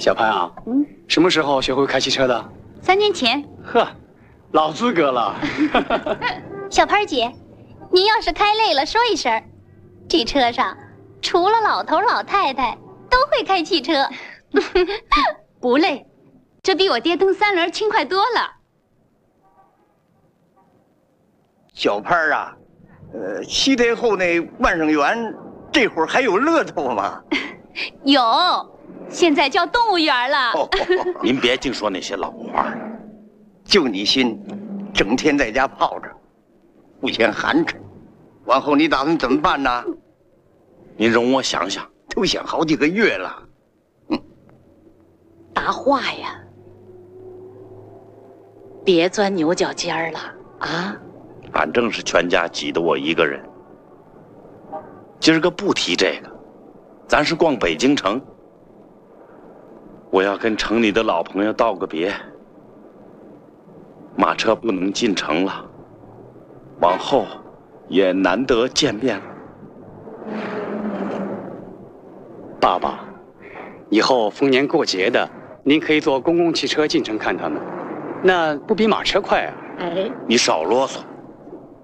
小潘啊，什么时候学会开汽车的 ？3年前。 呵，老资格了。 小潘姐，您要是开累了说一声，这车上除了老头老太太都会开汽车。 不累，这比我爹蹬3轮轻快多了。 小潘啊，西太后那万圣园这会儿还有乐头吗？ 有，现在叫动物园了。 您别净说那些老话， 就你心，整天在家泡着，不嫌寒碜。往后你打算怎么办呢？ 您容我想想， 都想好几个月了。 答话呀！别钻牛角尖了啊！ 反正是全家挤得我一个人。今儿个不提这个，咱是逛北京城。我要跟城里的老朋友道个别，马车不能进城了，往后也难得见面了。 爸爸，以后逢年过节的，您可以坐公共汽车进城看他们，那不比马车快啊？ 哎， 你少啰嗦。